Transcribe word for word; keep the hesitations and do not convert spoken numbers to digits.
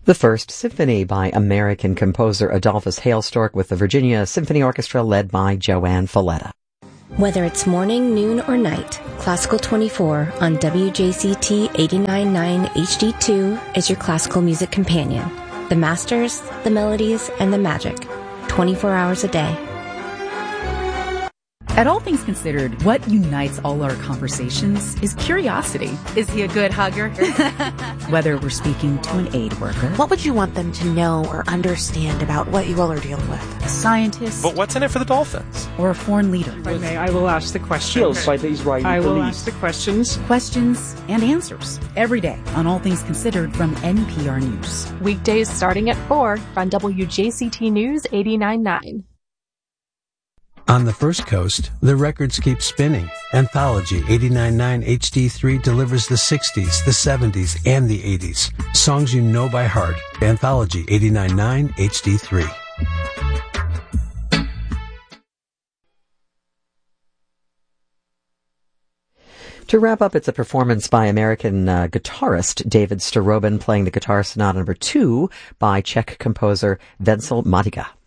The First Symphony by American composer Adolphus Hailstork with the Virginia Symphony Orchestra led by Joanne Falletta. Whether it's morning, noon, or night, Classical twenty-four on W J C T eighty-nine point nine H D two is your classical music companion. The masters, the melodies, and the magic. twenty-four hours a day. At All Things Considered, what unites all our conversations is curiosity. Is he a good hugger? Whether we're speaking to an aid worker, what would you want them to know or understand about what you all are dealing with? A scientist, but what's in it for the Dolphins? Or a foreign leader. If I may, I will ask the questions. By the Israeli I will police. ask the questions. Questions and answers every day on All Things Considered from N P R News. Weekdays starting at four on W J C T News eighty-nine point nine. On the First Coast, the records keep spinning. Anthology eighty-nine point nine H D three delivers the sixties, the seventies, and the eighties. Songs you know by heart. Anthology eighty-nine point nine H D three. To wrap up, it's a performance by American uh, guitarist David Starobin playing the Guitar Sonata number two by Czech composer Vencel Madiga.